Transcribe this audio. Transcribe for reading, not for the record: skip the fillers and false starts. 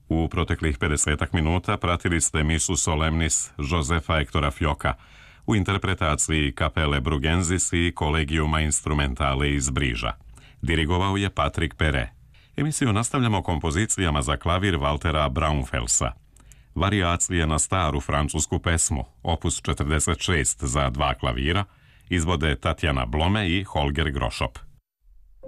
U proteklih 50 minuta pratili ste misu Solemnis Josefa Hektora Fjoka u interpretaciji kapele Brugenzis i Collegiuma Instrumentale iz Briža. Dirigovao je Patrick Perret. Emisiju nastavljamo kompozicijama za klavir Waltera Braunfelsa. Varijacije na staru francusku pesmu, opus 46 za 2 klavira, izvode Tatjana Blome i Holger Grošop.